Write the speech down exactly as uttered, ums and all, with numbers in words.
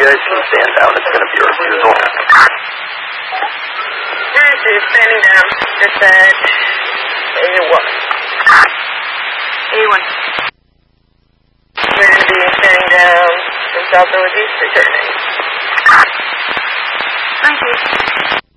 I see stand down. It's going to be a refusal. Alright, so you're standing down. It's at A one. A one. We're going to be standing down from south northeast, returning. Thank you.